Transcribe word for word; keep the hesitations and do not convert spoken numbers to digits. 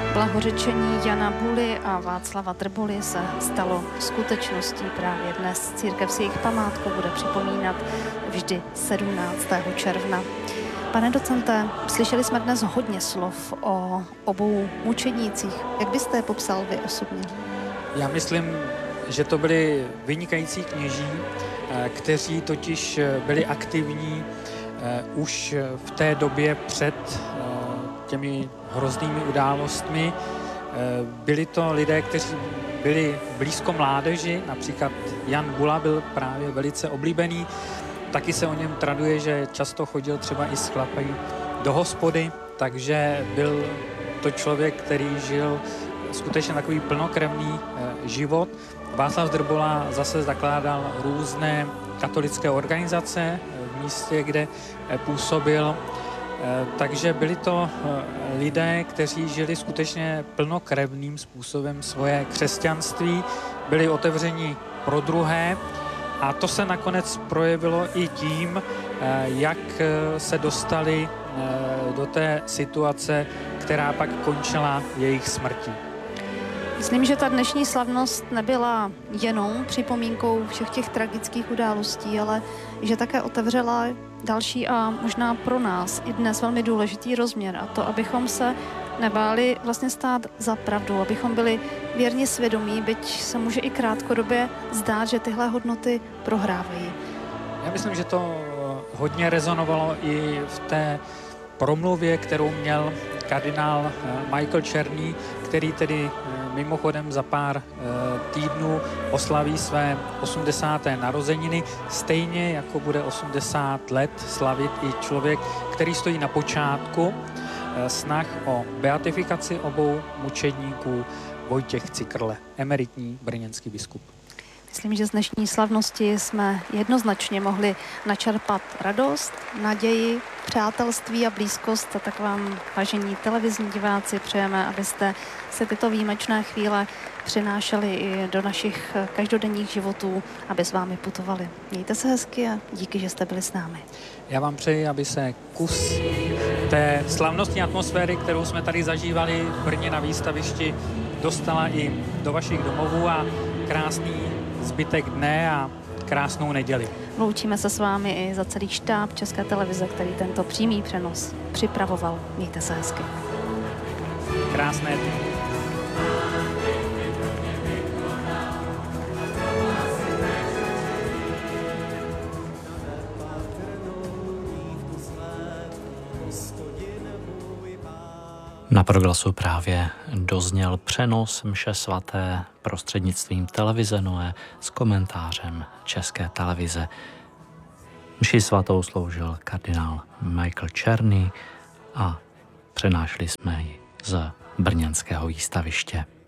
Blahořečení Jana Buly a Václava Drbuly se stalo skutečností právě dnes. Církev si jejich památku bude připomínat vždy sedmnáctého června. Pane docente, slyšeli jsme dnes hodně slov o obou mučednících. Jak byste je popsal vy osobně? Já myslím, že to byli vynikající kněží, kteří totiž byli aktivní už v té době před těmi hroznými událostmi. Byli to lidé, kteří byli blízko mládeži, například Jan Bula byl právě velice oblíbený. Taky se o něm traduje, že často chodil třeba i s chlapy do hospody, takže byl to člověk, který žil skutečně takový plnokrevný život. Václav Drbula zase zakládal různé katolické organizace v místě, kde působil. Takže byli to lidé, kteří žili skutečně plnokrevným způsobem svoje křesťanství, byli otevřeni pro druhé a to se nakonec projevilo i tím, jak se dostali do té situace, která pak končila jejich smrtí. Myslím, že ta dnešní slavnost nebyla jenom připomínkou všech těch tragických událostí, ale že také otevřela další a možná pro nás i dnes velmi důležitý rozměr, a to, abychom se nebáli vlastně stát za pravdu, abychom byli věrně svědomí, byť se může i krátkodobě zdát, že tyhle hodnoty prohrávají. Já myslím, že to hodně rezonovalo i v té promluvě, kterou měl kardinál Michael Czerny, který tedy mimochodem za pár týdnů oslaví své osmdesáté narozeniny, stejně jako bude osmdesát let slavit i člověk, který stojí na počátku snah o beatifikaci obou mučedníků, Vojtěch Cikrle, emeritní brněnský biskup. Myslím, že z dnešní slavnosti jsme jednoznačně mohli načerpat radost, naději, přátelství a blízkost. A tak vám, vážení televizní diváci, přejeme, abyste si tyto výjimečné chvíle přinášeli i do našich každodenních životů, aby s vámi putovali. Mějte se hezky a díky, že jste byli s námi. Já vám přeji, aby se kus té slavnostní atmosféry, kterou jsme tady zažívali v Brně na výstavišti, dostala i do vašich domovů a krásný zbytek dne a krásnou neděli. Loučíme se s vámi i za celý štáb České televize, který tento přímý přenos připravoval. Mějte se hezky. Krásné dny. Na Proglasu právě dozněl přenos mše svaté prostřednictvím televize Noé s komentářem České televize. Mši svatou sloužil kardinál Michael Czerny a přenášeli jsme ji z brněnského výstaviště.